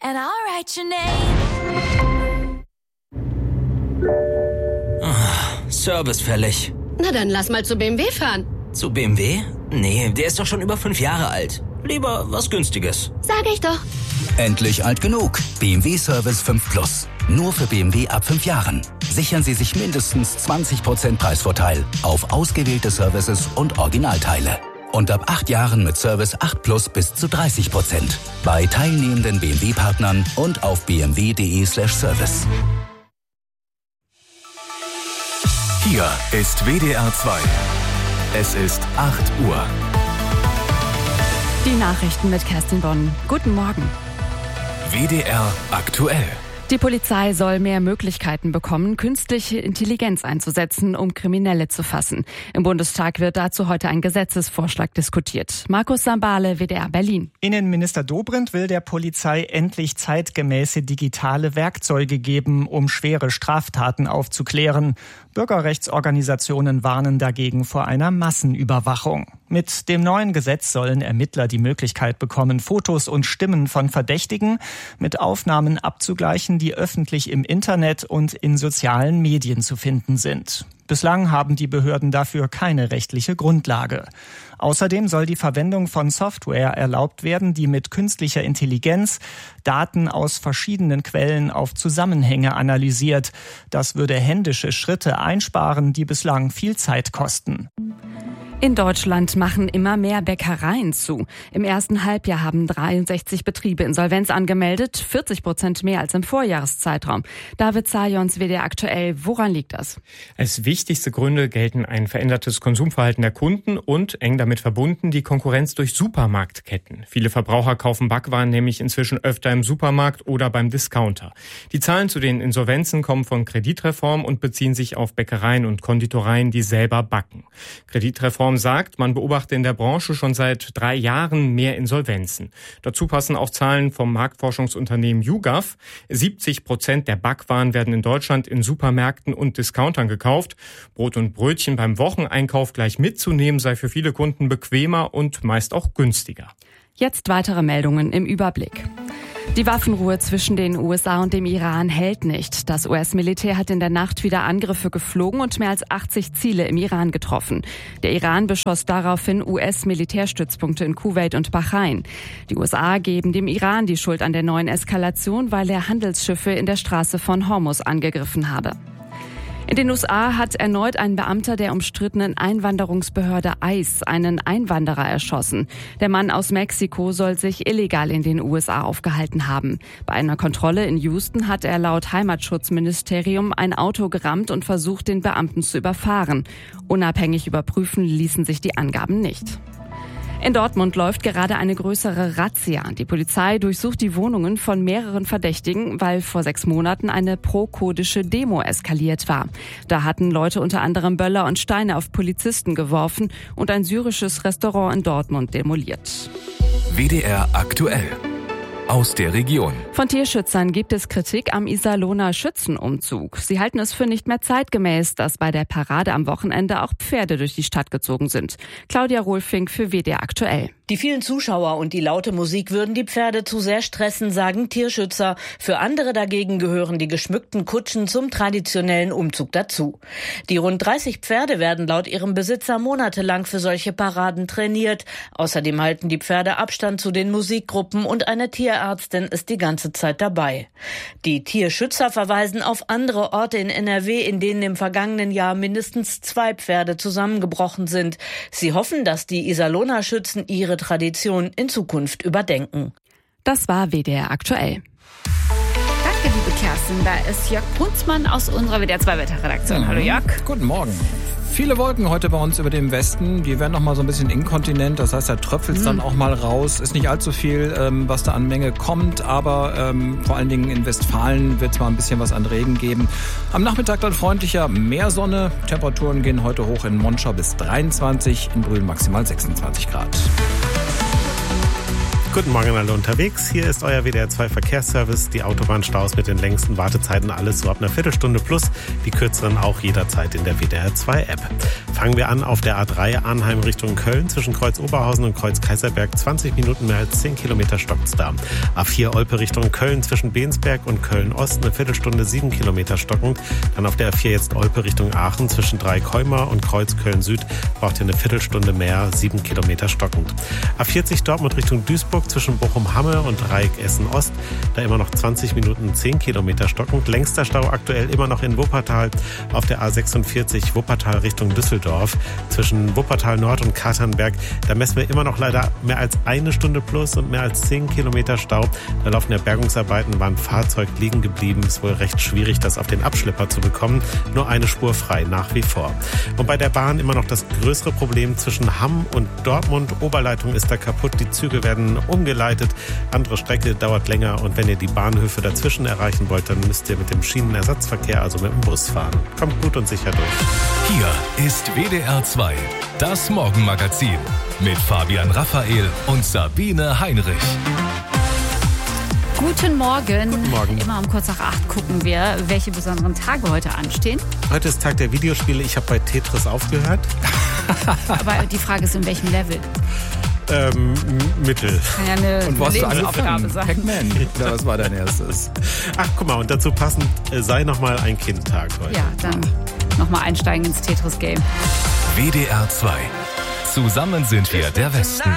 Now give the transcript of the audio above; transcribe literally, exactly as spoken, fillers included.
and I'll write your name. Oh, Service fällig. Na dann lass mal zu B M W fahren. Zu B M W? Nee, der ist doch schon über fünf Jahre alt. Lieber was Günstiges. Sag ich doch. Endlich alt genug. B M W Service fünf Plus. Nur für B M W ab fünf Jahren. Sichern Sie sich mindestens zwanzig Prozent Preisvorteil auf ausgewählte Services und Originalteile. Und ab acht Jahren mit Service acht Plus bis zu dreißig Prozent. Bei teilnehmenden B M W-Partnern und auf b m w punkt d e slash service. Hier ist W D R zwei. Es ist acht Uhr. Die Nachrichten mit Kerstin Bonn. Guten Morgen. W D R aktuell. Die Polizei soll mehr Möglichkeiten bekommen, künstliche Intelligenz einzusetzen, um Kriminelle zu fassen. Im Bundestag wird dazu heute ein Gesetzesvorschlag diskutiert. Markus Sambale, W D R Berlin. Innenminister Dobrindt will der Polizei endlich zeitgemäße digitale Werkzeuge geben, um schwere Straftaten aufzuklären. Bürgerrechtsorganisationen warnen dagegen vor einer Massenüberwachung. Mit dem neuen Gesetz sollen Ermittler die Möglichkeit bekommen, Fotos und Stimmen von Verdächtigen mit Aufnahmen abzugleichen, die öffentlich im Internet und in sozialen Medien zu finden sind. Bislang haben die Behörden dafür keine rechtliche Grundlage. Außerdem soll die Verwendung von Software erlaubt werden, die mit künstlicher Intelligenz Daten aus verschiedenen Quellen auf Zusammenhänge analysiert. Das würde händische Schritte einsparen, die bislang viel Zeit kosten. In Deutschland machen immer mehr Bäckereien zu. Im ersten Halbjahr haben dreiundsechzig Betriebe Insolvenz angemeldet, vierzig Prozent mehr als im Vorjahreszeitraum. David Zajons, W D R aktuell. Woran liegt das? Als wichtigste Gründe gelten ein verändertes Konsumverhalten der Kunden und eng damit verbunden die Konkurrenz durch Supermarktketten. Viele Verbraucher kaufen Backwaren nämlich inzwischen öfter im Supermarkt oder beim Discounter. Die Zahlen zu den Insolvenzen kommen von Kreditreform und beziehen sich auf Bäckereien und Konditoreien, die selber backen. Kreditreform sagt, man beobachte in der Branche schon seit drei Jahren mehr Insolvenzen. Dazu passen auch Zahlen vom Marktforschungsunternehmen YouGov. siebzig Prozent der Backwaren werden in Deutschland in Supermärkten und Discountern gekauft. Brot und Brötchen beim Wocheneinkauf gleich mitzunehmen sei für viele Kunden bequemer und meist auch günstiger. Jetzt weitere Meldungen im Überblick. Die Waffenruhe zwischen den U S A und dem Iran hält nicht. Das U S-Militär hat in der Nacht wieder Angriffe geflogen und mehr als achtzig Ziele im Iran getroffen. Der Iran beschoss daraufhin U S-Militärstützpunkte in Kuwait und Bahrain. Die U S A geben dem Iran die Schuld an der neuen Eskalation, weil er Handelsschiffe in der Straße von Hormuz angegriffen habe. In den U S A hat erneut ein Beamter der umstrittenen Einwanderungsbehörde ICE einen Einwanderer erschossen. Der Mann aus Mexiko soll sich illegal in den U S A aufgehalten haben. Bei einer Kontrolle in Houston hat er laut Heimatschutzministerium ein Auto gerammt und versucht, den Beamten zu überfahren. Unabhängig überprüfen ließen sich die Angaben nicht. In Dortmund läuft gerade eine größere Razzia. Die Polizei durchsucht die Wohnungen von mehreren Verdächtigen, weil vor sechs Monaten eine pro-kurdische Demo eskaliert war. Da hatten Leute unter anderem Böller und Steine auf Polizisten geworfen und ein syrisches Restaurant in Dortmund demoliert. W D R aktuell. Aus der Region. Von Tierschützern gibt es Kritik am Iserlohner Schützenumzug. Sie halten es für nicht mehr zeitgemäß, dass bei der Parade am Wochenende auch Pferde durch die Stadt gezogen sind. Claudia Rohlfink für W D R aktuell. Die vielen Zuschauer und die laute Musik würden die Pferde zu sehr stressen, sagen Tierschützer. Für andere dagegen gehören die geschmückten Kutschen zum traditionellen Umzug dazu. Die rund dreißig Pferde werden laut ihrem Besitzer monatelang für solche Paraden trainiert. Außerdem halten die Pferde Abstand zu den Musikgruppen und eine Tierärztin ist die ganze Zeit dabei. Die Tierschützer verweisen auf andere Orte in N R W, in denen im vergangenen Jahr mindestens zwei Pferde zusammengebrochen sind. Sie hoffen, dass die Iserlohner Schützen ihre Tradition in Zukunft überdenken. Das war W D R aktuell. Danke, liebe Kerstin. Da ist Jörg Punzmann aus unserer W D R zwei Wetterredaktion. Mhm. Hallo Jörg. Guten Morgen. Viele Wolken heute bei uns über dem Westen. Die werden noch mal so ein bisschen inkontinent. Das heißt, da tröpfelt es mhm. dann auch mal raus. Ist nicht allzu viel, ähm, was da an Menge kommt. Aber ähm, vor allen Dingen in Westfalen wird es mal ein bisschen was an Regen geben. Am Nachmittag dann freundlicher, mehr Sonne. Temperaturen gehen heute hoch in Monschau bis dreiundzwanzig, in Brühl maximal sechsundzwanzig Grad. Guten Morgen an alle unterwegs. Hier ist euer W D R zwei Verkehrsservice. Die Autobahnstaus mit den längsten Wartezeiten, alles so ab einer Viertelstunde plus. Die kürzeren auch jederzeit in der W D R zwei App. Fangen wir an auf der A drei Arnheim Richtung Köln. Zwischen Kreuz Oberhausen und Kreuz Kaiserberg zwanzig Minuten, mehr als zehn Kilometer stockt's da. A vier Olpe Richtung Köln zwischen Bensberg und Köln-Ost eine Viertelstunde, sieben Kilometer stockend. Dann auf der A vier jetzt Olpe Richtung Aachen zwischen Dreikäumer und Kreuz Köln-Süd braucht ihr eine Viertelstunde mehr, sieben Kilometer stockend. A vierzig Dortmund Richtung Duisburg zwischen Bochum-Hamme und Dreieck Essen-Ost. Da immer noch zwanzig Minuten, zehn Kilometer stockend. Längster Stau aktuell immer noch in Wuppertal auf der A sechsundvierzig Wuppertal Richtung Düsseldorf. Zwischen Wuppertal Nord und Katernberg. Da messen wir immer noch leider mehr als eine Stunde plus und mehr als zehn Kilometer Stau. Da laufen ja Bergungsarbeiten, war ein Fahrzeug liegen geblieben. Ist wohl recht schwierig, das auf den Abschlepper zu bekommen. Nur eine Spur frei, nach wie vor. Und bei der Bahn immer noch das größere Problem zwischen Hamm und Dortmund. Oberleitung ist da kaputt. Die Züge werden umgeleitet. Andere Strecke dauert länger. Und wenn ihr die Bahnhöfe dazwischen erreichen wollt, dann müsst ihr mit dem Schienenersatzverkehr, also mit dem Bus fahren. Kommt gut und sicher durch. Hier ist W D R zwei, das Morgenmagazin mit Fabian Raphael und Sabine Heinrich. Guten Morgen. Guten Morgen. Immer um kurz nach acht gucken wir, welche besonderen Tage heute anstehen. Heute ist Tag der Videospiele. Ich habe bei Tetris aufgehört. Aber die Frage ist, in welchem Level? Ähm, Mittel. Kann ja eine Und wo hast du Lebensaufgabe angefangen? sein. Pac-Man. Oder was war dein erstes? Ach, guck mal, und dazu passend, äh, sei nochmal ein Kind-Tag heute. Ja, dann nochmal einsteigen ins Tetris-Game. W D R zwei. Zusammen sind wir der Westen.